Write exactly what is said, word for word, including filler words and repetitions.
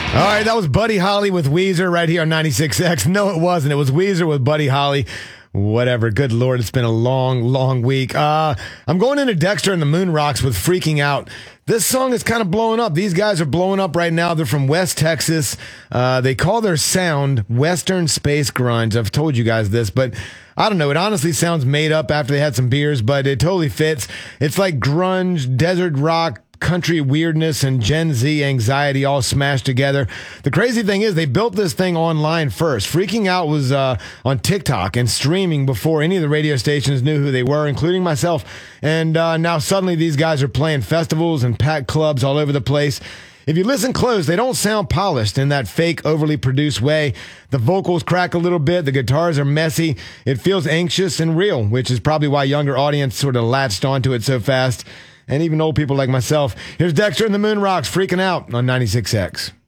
All right, that was Buddy Holly with Weezer right here on ninety-six X. No, it wasn't. It was Weezer with Buddy Holly. Whatever. Good Lord, it's been a long, long week. Uh, I'm going into Dexter and the Moon Rocks with Freaking Out. This song is kind of blowing up. These guys are blowing up right now. They're from West Texas. Uh, they call their sound Western Space Grunge. I've told you guys this, but I don't know. It honestly sounds made up after they had some beers, but it totally fits. It's like grunge, desert rock, country weirdness, and Gen Z anxiety all smashed together. The crazy thing is they built this thing online first. Freaking Out was uh, on TikTok and streaming before any of the radio stations knew who they were, including myself. And uh, now suddenly these guys are playing festivals and packed clubs all over the place. If you listen close, they don't sound polished in that fake, overly produced way. The vocals crack a little bit. The guitars are messy. It feels anxious and real, which is probably why younger audience sort of latched onto it so fast. And even old people like myself. Here's Dexter and the Moon Rocks Freaking Out on ninety-six X.